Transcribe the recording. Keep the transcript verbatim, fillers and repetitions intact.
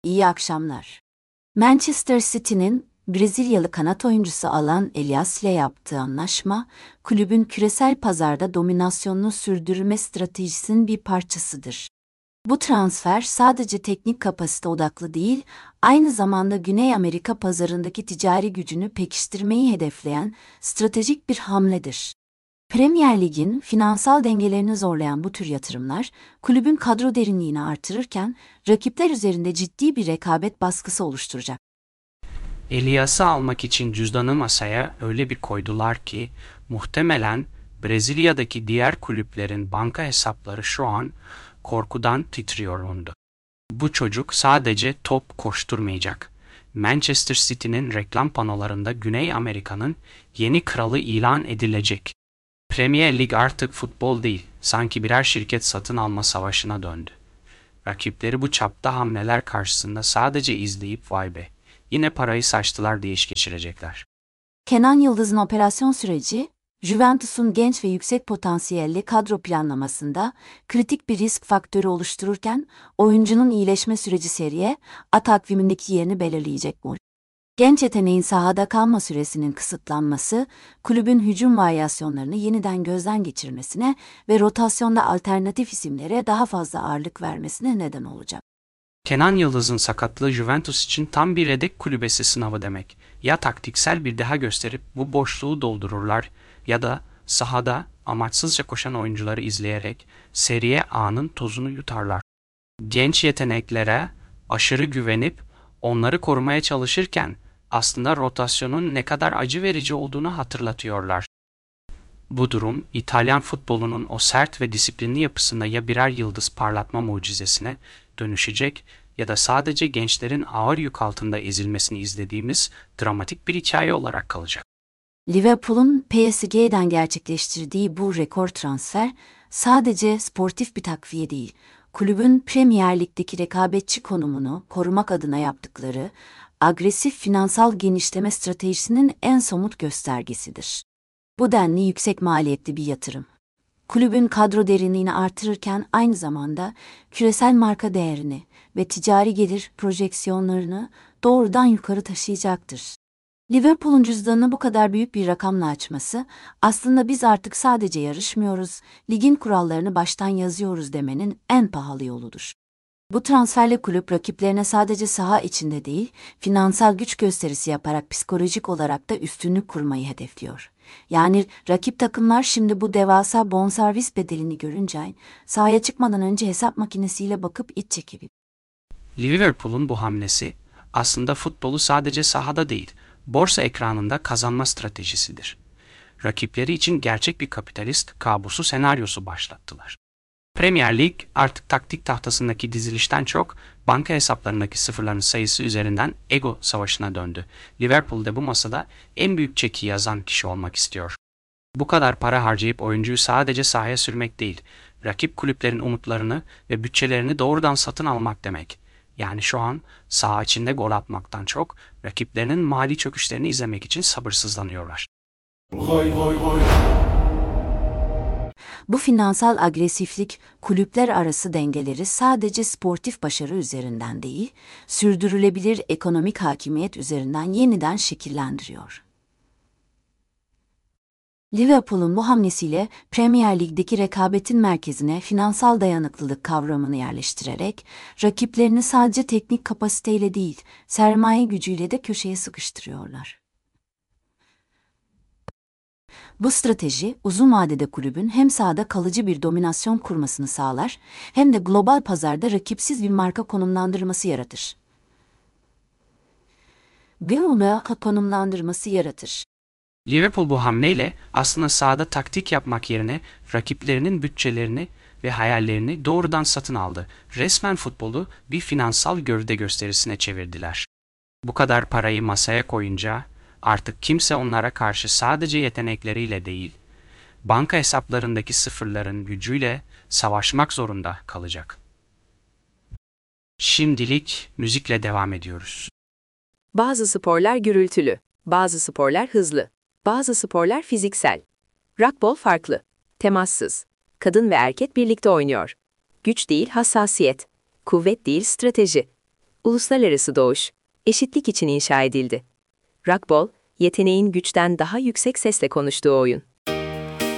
İyi akşamlar. Manchester City'nin Brezilyalı kanat oyuncusu Alan Elias ile yaptığı anlaşma, kulübün küresel pazarda dominasyonunu sürdürme stratejisinin bir parçasıdır. Bu transfer sadece teknik kapasite odaklı değil, aynı zamanda Güney Amerika pazarındaki ticari gücünü pekiştirmeyi hedefleyen stratejik bir hamledir. Premier Lig'in finansal dengelerini zorlayan bu tür yatırımlar, kulübün kadro derinliğini artırırken, rakipler üzerinde ciddi bir rekabet baskısı oluşturacak. Elias'ı almak için cüzdanı masaya öyle bir koydular ki, muhtemelen Brezilya'daki diğer kulüplerin banka hesapları şu an korkudan titriyordu. Bu çocuk sadece top koşturmayacak. Manchester City'nin reklam panolarında Güney Amerika'nın yeni kralı ilan edilecek. Premier Lig artık futbol değil, sanki birer şirket satın alma savaşına döndü. Rakipleri bu çapta hamleler karşısında sadece izleyip vay be, yine parayı saçtılar diye iş geçirecekler. Kenan Yıldız'ın operasyon süreci, Juventus'un genç ve yüksek potansiyelli kadro planlamasında kritik bir risk faktörü oluştururken, oyuncunun iyileşme süreci seriye, A takvimindeki yerini belirleyecek mi? Genç yeteneğin sahada kalma süresinin kısıtlanması, kulübün hücum varyasyonlarını yeniden gözden geçirmesine ve rotasyonda alternatif isimlere daha fazla ağırlık vermesine neden olacak. Kenan Yıldız'ın sakatlığı Juventus için tam bir yedek kulübesi sınavı demek. Ya taktiksel bir deha gösterip bu boşluğu doldururlar ya da sahada amaçsızca koşan oyuncuları izleyerek Serie A'nın tozunu yutarlar. Genç yeteneklere aşırı güvenip onları korumaya çalışırken aslında rotasyonun ne kadar acı verici olduğunu hatırlatıyorlar. Bu durum İtalyan futbolunun o sert ve disiplinli yapısında ya birer yıldız parlatma mucizesine dönüşecek ya da sadece gençlerin ağır yük altında ezilmesini izlediğimiz dramatik bir hikaye olarak kalacak. Liverpool'un P S G'den gerçekleştirdiği bu rekor transfer sadece sportif bir takviye değil, kulübün Premier Lig'deki rekabetçi konumunu korumak adına yaptıkları agresif finansal genişleme stratejisinin en somut göstergesidir. Bu denli yüksek maliyetli bir yatırım, kulübün kadro derinliğini artırırken aynı zamanda küresel marka değerini ve ticari gelir projeksiyonlarını doğrudan yukarı taşıyacaktır. Liverpool'un cüzdanını bu kadar büyük bir rakamla açması, aslında biz artık sadece yarışmıyoruz, ligin kurallarını baştan yazıyoruz demenin en pahalı yoludur. Bu transferle kulüp rakiplerine sadece saha içinde değil, finansal güç gösterisi yaparak psikolojik olarak da üstünlük kurmayı hedefliyor. Yani rakip takımlar şimdi bu devasa bonservis bedelini görünce sahaya çıkmadan önce hesap makinesiyle bakıp iç çekebilir. Liverpool'un bu hamlesi aslında futbolu sadece sahada değil, borsa ekranında kazanma stratejisidir. Rakipleri için gerçek bir kapitalist kabusu senaryosu başlattılar. Premier Lig artık taktik tahtasındaki dizilişten çok banka hesaplarındaki sıfırların sayısı üzerinden ego savaşına döndü. Liverpool de bu masada en büyük çeki yazan kişi olmak istiyor. Bu kadar para harcayıp oyuncuyu sadece sahaya sürmek değil, rakip kulüplerin umutlarını ve bütçelerini doğrudan satın almak demek. Yani şu an saha içinde gol atmaktan çok rakiplerinin mali çöküşlerini izlemek için sabırsızlanıyorlar. Goy goy goy. Bu finansal agresiflik, kulüpler arası dengeleri sadece sportif başarı üzerinden değil, sürdürülebilir ekonomik hakimiyet üzerinden yeniden şekillendiriyor. Liverpool'un bu hamlesiyle Premier Lig'deki rekabetin merkezine finansal dayanıklılık kavramını yerleştirerek, rakiplerini sadece teknik kapasiteyle değil, sermaye gücüyle de köşeye sıkıştırıyorlar. Bu strateji, uzun vadede kulübün hem sahada kalıcı bir dominasyon kurmasını sağlar, hem de global pazarda rakipsiz bir marka konumlandırması yaratır. Bir marka konumlandırması yaratır. Liverpool bu hamleyle aslında sahada taktik yapmak yerine rakiplerinin bütçelerini ve hayallerini doğrudan satın aldı. Resmen futbolu bir finansal gövde gösterisine çevirdiler. Bu kadar parayı masaya koyunca artık kimse onlara karşı sadece yetenekleriyle değil, banka hesaplarındaki sıfırların gücüyle savaşmak zorunda kalacak. Şimdilik müzikle devam ediyoruz. Bazı sporlar gürültülü, bazı sporlar hızlı, bazı sporlar fiziksel. Rockball farklı, temassız. Kadın ve erkek birlikte oynuyor. Güç değil hassasiyet, kuvvet değil strateji. Uluslararası doğuş, eşitlik için inşa edildi. Rockball, yeteneğin güçten daha yüksek sesle konuştuğu oyun.